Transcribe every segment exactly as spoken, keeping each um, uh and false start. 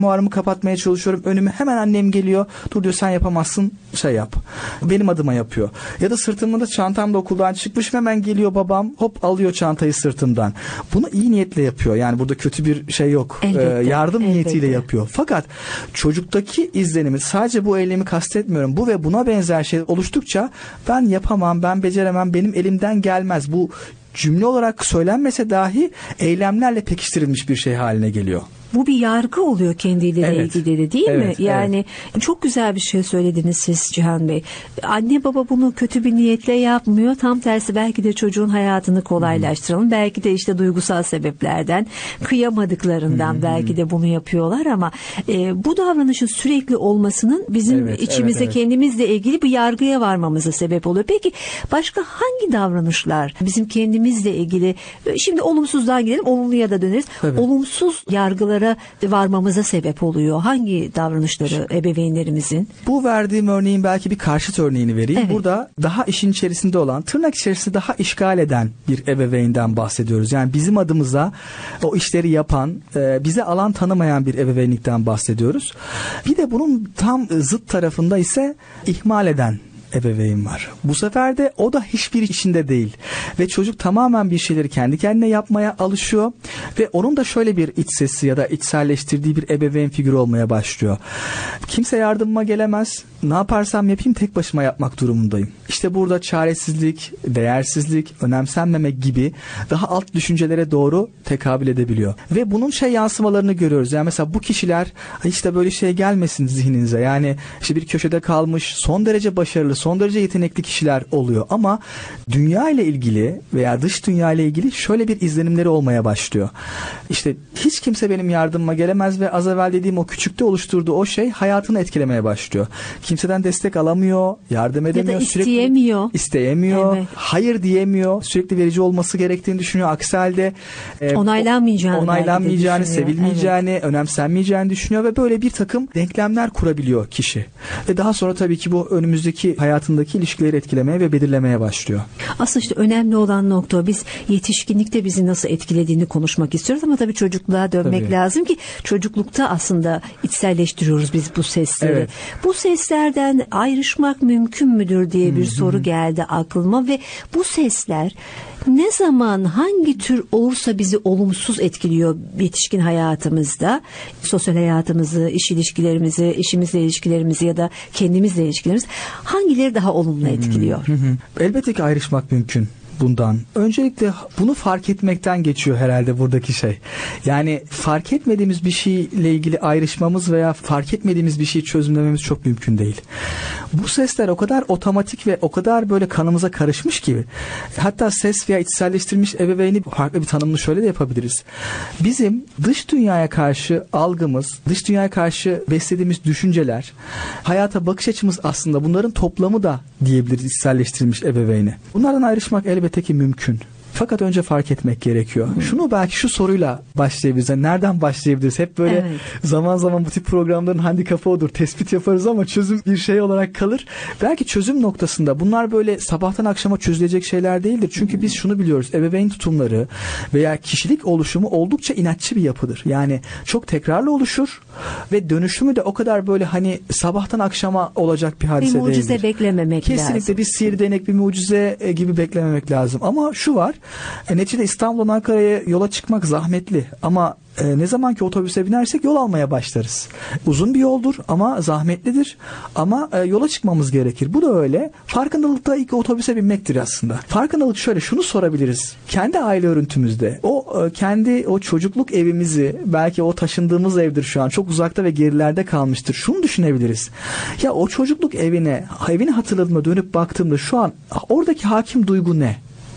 fermuarımı kapatmaya çalışıyorum. Önüme hemen annem geliyor. Dur diyor, sen yapamazsın, şey yap. Benim adıma yapıyor. Ya da sırtımda çantam da okuldan çıkmış, hemen geliyor babam, hop alıyor çantayı sırtımdan. Bunu iyi niyetle yapıyor. Yani burada kötü bir şey yok. Elbette, ee, yardım elbette. niyetiyle yapıyor. Fakat çocuktaki izlenimi, sadece bu eylemi kastetmiyorum. Bu ve buna benzer şey oluştukça ben yapamam, ben beceremem, benim elimden gelmez. Bu cümle olarak söylenmese dahi eylemlerle pekiştirilmiş bir şey haline geliyor. Bu bir yargı oluyor kendiyle Evet. ilgili de, değil Evet, mi? Yani evet. Çok güzel bir şey söylediniz siz Cihan Bey. Anne baba bunu kötü bir niyetle yapmıyor. Tam tersi, belki de çocuğun hayatını kolaylaştıralım. Hmm. Belki de işte duygusal sebeplerden, kıyamadıklarından hmm. belki de bunu yapıyorlar ama e, bu davranışın sürekli olmasının bizim evet, içimize evet, evet. kendimizle ilgili bir yargıya varmamıza sebep oluyor. Peki başka hangi davranışlar bizim kendimizle ilgili, şimdi olumsuzdan gidelim, olumluya da döneriz. Tabii. Olumsuz yargılar varmamıza sebep oluyor? Hangi davranışları ebeveynlerimizin? Bu verdiğim örneğin belki bir karşıt örneğini vereyim. Evet. Burada daha işin içerisinde olan, tırnak içerisinde daha işgal eden bir ebeveynden bahsediyoruz. Yani bizim adımıza o işleri yapan, bize alan tanımayan bir ebeveynlikten bahsediyoruz. Bir de bunun tam zıt tarafında ise ihmal eden ebeveyn var. Bu sefer de o da hiçbir içinde değil. Ve çocuk tamamen bir şeyleri kendi kendine yapmaya alışıyor. Ve onun da şöyle bir iç sesi ya da içselleştirdiği bir ebeveyn figürü olmaya başlıyor. Kimse yardımıma gelemez. Ne yaparsam yapayım tek başıma yapmak durumundayım. İşte burada çaresizlik, değersizlik, önemsenmemek gibi daha alt düşüncelere doğru tekabül edebiliyor. Ve bunun şey yansımalarını görüyoruz. Yani mesela bu kişiler işte böyle şey gelmesin zihninize. Yani işte bir köşede kalmış, son derece başarılı, son derece yetenekli kişiler oluyor ama dünya ile ilgili veya dış dünya ile ilgili şöyle bir izlenimleri olmaya başlıyor. İşte hiç kimse benim yardımıma gelemez ve az evvel dediğim o küçükte oluşturduğu o şey hayatını etkilemeye başlıyor. Kimseden destek alamıyor, yardım edemiyor, ya da isteyemiyor. Sürekli isteyemiyor, evet. Hayır diyemiyor, sürekli verici olması gerektiğini düşünüyor. Aksi halde e, onaylanmayacağını, onaylanmayacağını, sevilmeyeceğini, evet. önemsenmeyeceğini düşünüyor ve böyle bir takım denklemler kurabiliyor kişi. Ve daha sonra tabii ki bu önümüzdeki hayatındaki ilişkileri etkilemeye ve belirlemeye başlıyor. Aslında işte önemli olan nokta, biz yetişkinlikte bizi nasıl etkilediğini konuşmak istiyoruz ama tabii çocukluğa dönmek tabii. lazım ki çocuklukta aslında içselleştiriyoruz biz bu sesleri. Evet. Bu seslerden ayrışmak mümkün müdür diye bir Hı-hı. soru geldi aklıma ve bu sesler ne zaman, hangi tür olursa bizi olumsuz etkiliyor yetişkin hayatımızda, sosyal hayatımızı, iş ilişkilerimizi, eşimizle ilişkilerimizi ya da kendimizle ilişkilerimizi, hangileri daha olumlu etkiliyor? Hı hı. Elbette ki ayrışmak mümkün bundan. Öncelikle bunu fark etmekten geçiyor herhalde buradaki şey. Yani fark etmediğimiz bir şeyle ilgili ayrışmamız veya fark etmediğimiz bir şeyi çözümlememiz çok mümkün değil. Bu sesler o kadar otomatik ve o kadar böyle kanımıza karışmış gibi. Hatta ses veya içselleştirilmiş ebeveyni farklı bir tanımını şöyle de yapabiliriz. Bizim dış dünyaya karşı algımız, dış dünyaya karşı beslediğimiz düşünceler, hayata bakış açımız aslında bunların toplamı da diyebiliriz içselleştirilmiş ebeveyni. Bunlardan ayrışmak elbette ki mümkün. Fakat önce fark etmek gerekiyor. Hmm. Şunu belki şu soruyla başlayabiliriz. Yani nereden başlayabiliriz? Hep böyle evet. zaman zaman bu tip programların handikapı odur. Tespit yaparız ama çözüm bir şey olarak kalır. Belki çözüm noktasında bunlar böyle sabahtan akşama çözülecek şeyler değildir. Çünkü hmm. biz şunu biliyoruz. Ebeveyn tutumları veya kişilik oluşumu oldukça inatçı bir yapıdır. Yani çok tekrarlı oluşur ve dönüşümü de o kadar böyle hani sabahtan akşama olacak bir hadise değildir. Bir mucize değildir. Beklememek Kesinlikle lazım. Kesinlikle bir sihir denek, bir mucize gibi beklememek lazım. Ama şu var. E, neticede İstanbul'dan Ankara'ya yola çıkmak zahmetli ama e, ne zaman ki otobüse binersek yol almaya başlarız. Uzun bir yoldur ama zahmetlidir ama e, yola çıkmamız gerekir. Bu da öyle. Farkındalıkta ilk otobüse binmektir aslında. Farkındalık şöyle, şunu sorabiliriz. Kendi aile örüntümüzde o e, kendi o çocukluk evimizi, belki o taşındığımız evdir şu an, çok uzakta ve gerilerde kalmıştır. Şunu düşünebiliriz. Ya o çocukluk evine, evini hatırladığımda dönüp baktığımda şu an oradaki hakim duygu ne?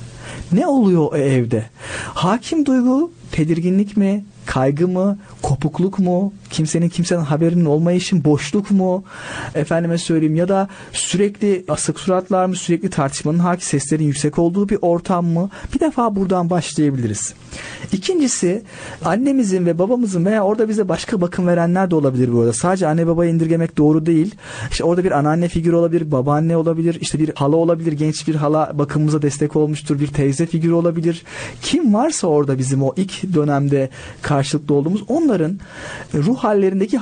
Ne oluyor o evde? Hakim duygu tedirginlik mi? Kaygı mı? Kopukluk mu? Kimsenin kimsenin haberinin olmayışın boşluk mu? Efendime söyleyeyim, ya da sürekli asık suratlar mı? Sürekli tartışmanın hakim, seslerin yüksek olduğu bir ortam mı? Bir defa buradan başlayabiliriz. İkincisi, annemizin ve babamızın veya orada bize başka bakım verenler de olabilir bu arada. Sadece anne babayı indirgemek doğru değil. İşte orada bir anneanne figürü olabilir, babaanne olabilir, işte bir hala olabilir, genç bir hala bakımımıza destek olmuştur, bir teyze figürü olabilir. Kim varsa orada bizim o ilk dönemde karşı karşılıklı olduğumuz onların ruh hallerindeki